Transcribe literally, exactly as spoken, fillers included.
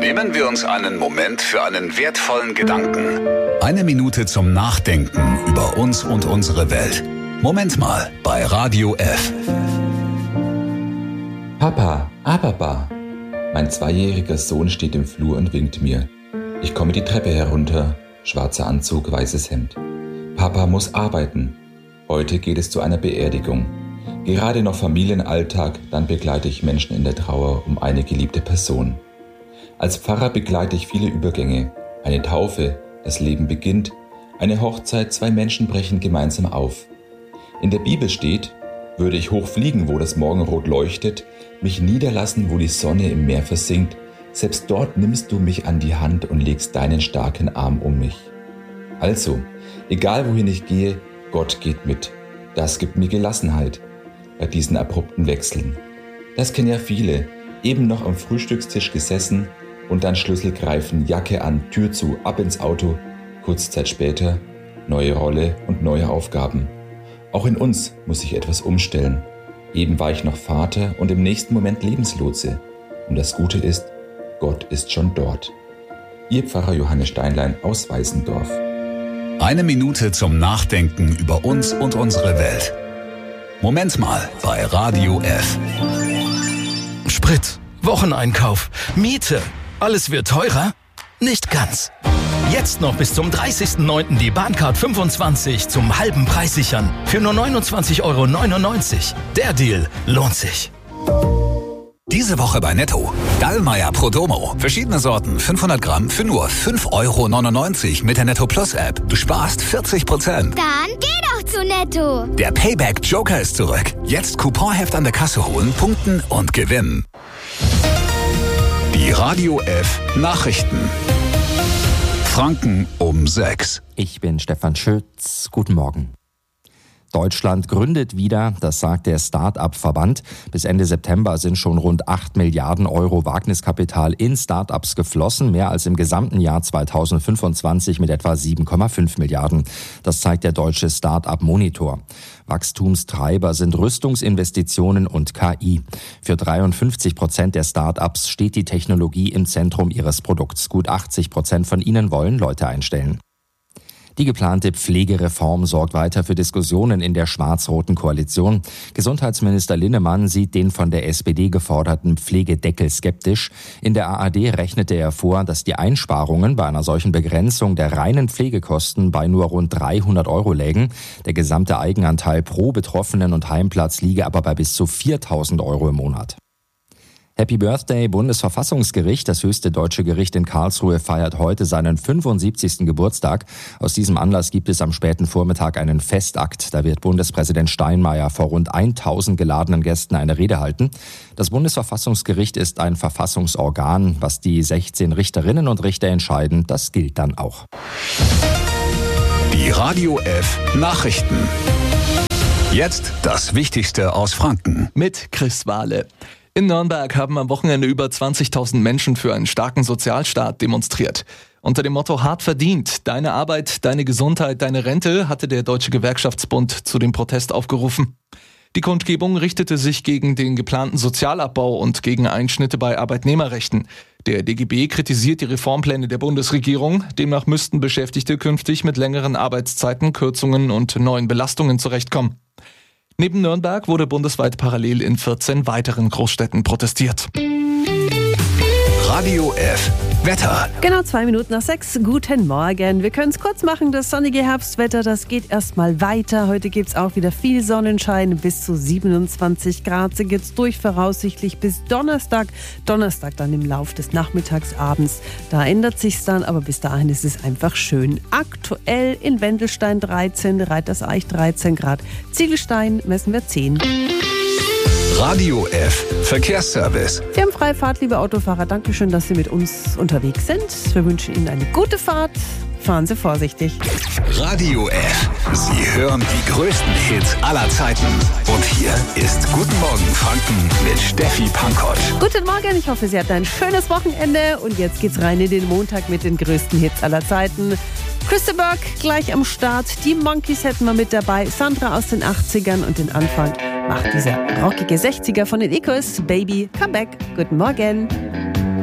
Nehmen wir uns einen Moment für einen wertvollen Gedanken. Eine Minute zum Nachdenken über uns und unsere Welt. Moment mal bei Radio F. Papa, ah Papa. Mein zweijähriger Sohn steht im Flur und winkt mir. Ich komme die Treppe herunter, schwarzer Anzug, weißes Hemd. Papa muss arbeiten. Heute geht es zu einer Beerdigung. Gerade noch Familienalltag, dann begleite ich Menschen in der Trauer um eine geliebte Person. Als Pfarrer begleite ich viele Übergänge. Eine Taufe, das Leben beginnt. Eine Hochzeit, zwei Menschen brechen gemeinsam auf. In der Bibel steht, würde ich hoch fliegen, wo das Morgenrot leuchtet, mich niederlassen, wo die Sonne im Meer versinkt, selbst dort nimmst du mich an die Hand und legst deinen starken Arm um mich. Also, egal wohin ich gehe, Gott geht mit. Das gibt mir Gelassenheit bei diesen abrupten Wechseln. Das kennen ja viele, eben noch am Frühstückstisch gesessen und dann Schlüssel greifen, Jacke an, Tür zu, ab ins Auto. Kurze Zeit später, neue Rolle und neue Aufgaben. Auch in uns muss sich etwas umstellen. Eben war ich noch Vater und im nächsten Moment Lebenslotse. Und das Gute ist, Gott ist schon dort. Ihr Pfarrer Johannes Steinlein aus Weißendorf. Eine Minute zum Nachdenken über uns und unsere Welt. Moment mal bei Radio F. Sprit, Wocheneinkauf, Miete, alles wird teurer? Nicht ganz. Jetzt noch bis zum dreißigsten neunten die Bahncard fünfundzwanzig zum halben Preis sichern. Für nur neunundzwanzig Euro neunundneunzig. Der Deal lohnt sich. Diese Woche bei Netto. Dallmayr Prodomo. Verschiedene Sorten, fünfhundert Gramm für nur fünf Euro neunundneunzig mit der Netto Plus App. Du sparst vierzig Prozent. Dann geh doch zu Netto. Der Payback Joker ist zurück. Jetzt Couponheft an der Kasse holen, punkten und gewinnen. Die Radio F Nachrichten. Franken um sechs. Ich bin Stefan Schütz. Guten Morgen. Deutschland gründet wieder, das sagt der Start-up-Verband. Bis Ende September sind schon rund acht Milliarden Euro Wagniskapital in Start-ups geflossen, mehr als im gesamten Jahr zweitausendfünfundzwanzig mit etwa sieben Komma fünf Milliarden. Das zeigt der deutsche Start-up-Monitor. Wachstumstreiber sind Rüstungsinvestitionen und K I. Für dreiundfünfzig Prozent der Start-ups steht die Technologie im Zentrum ihres Produkts. Gut achtzig Prozent von ihnen wollen Leute einstellen. Die geplante Pflegereform sorgt weiter für Diskussionen in der schwarz-roten Koalition. Gesundheitsminister Linnemann sieht den von der S P D geforderten Pflegedeckel skeptisch. In der A R D rechnete er vor, dass die Einsparungen bei einer solchen Begrenzung der reinen Pflegekosten bei nur rund dreihundert Euro lägen. Der gesamte Eigenanteil pro Betroffenen und Heimplatz liege aber bei bis zu viertausend Euro im Monat. Happy Birthday, Bundesverfassungsgericht. Das höchste deutsche Gericht in Karlsruhe feiert heute seinen fünfundsiebzigsten Geburtstag. Aus diesem Anlass gibt es am späten Vormittag einen Festakt. Da wird Bundespräsident Steinmeier vor rund tausend geladenen Gästen eine Rede halten. Das Bundesverfassungsgericht ist ein Verfassungsorgan. Was die sechzehn Richterinnen und Richter entscheiden, das gilt dann auch. Die Radio F Nachrichten. Jetzt das Wichtigste aus Franken. Mit Chris Wahle. In Nürnberg haben am Wochenende über zwanzigtausend Menschen für einen starken Sozialstaat demonstriert. Unter dem Motto Hart verdient, deine Arbeit, deine Gesundheit, deine Rente hatte der Deutsche Gewerkschaftsbund zu dem Protest aufgerufen. Die Kundgebung richtete sich gegen den geplanten Sozialabbau und gegen Einschnitte bei Arbeitnehmerrechten. Der D G B kritisiert die Reformpläne der Bundesregierung. Demnach müssten Beschäftigte künftig mit längeren Arbeitszeiten, Kürzungen und neuen Belastungen zurechtkommen. Neben Nürnberg wurde bundesweit parallel in vierzehn weiteren Großstädten protestiert. Radio F Wetter. Genau zwei Minuten nach sechs. Guten Morgen. Wir können es kurz machen. Das sonnige Herbstwetter, das geht erstmal weiter. Heute gibt es auch wieder viel Sonnenschein. Bis zu siebenundzwanzig Grad geht es durch, voraussichtlich bis Donnerstag. Donnerstag dann im Lauf des Nachmittags, abends. Da ändert sich's dann, aber bis dahin ist es einfach schön. Aktuell in Wendelstein dreizehn, Reiterseich dreizehn Grad. Ziegelstein messen wir zehn. Radio F Verkehrsservice. Wir haben freie Fahrt, liebe Autofahrer. Dankeschön, dass Sie mit uns unterwegs sind. Wir wünschen Ihnen eine gute Fahrt. Fahren Sie vorsichtig. Radio F. Sie hören die größten Hits aller Zeiten. Und hier ist Guten Morgen Franken mit Steffi Pankott. Guten Morgen, ich hoffe, Sie hatten ein schönes Wochenende. Und jetzt geht's rein in den Montag mit den größten Hits aller Zeiten. Christa Burke gleich am Start. Die Monkeys hätten wir mit dabei. Sandra aus den achtzigern und den Anfang macht dieser rockige sechziger von den Echoes. Baby, come back. Guten Morgen.